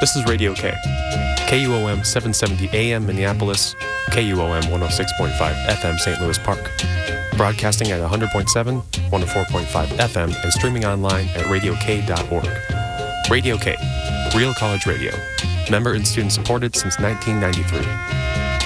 This is Radio K. KUOM 770 AM Minneapolis, KUOM 106.5 FM St. Louis Park. Broadcasting at 100.7, 104.5 FM, and streaming online at radiok.org. Radio K, Real College Radio. Member and student supported since 1993.